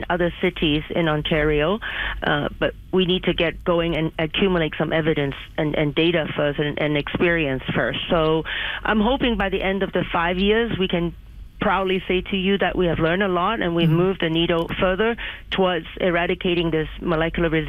other cities in Ontario, but we need to get going and accumulate some evidence and data first and experience first. So I'm hoping by the end of the 5 years we can proudly say to you that we have learned a lot and we've moved the needle further towards eradicating this molecular resistance